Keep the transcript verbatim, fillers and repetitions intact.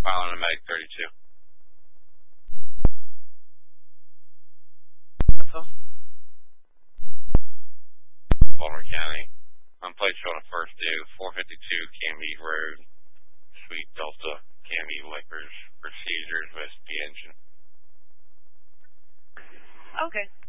filing a Medic thirty-two. That's all. Baltimore County. Unplate show on the first due, four fifty-two Canby Road, Suite Delta, Canby Liquors, procedures with the engine. Okay.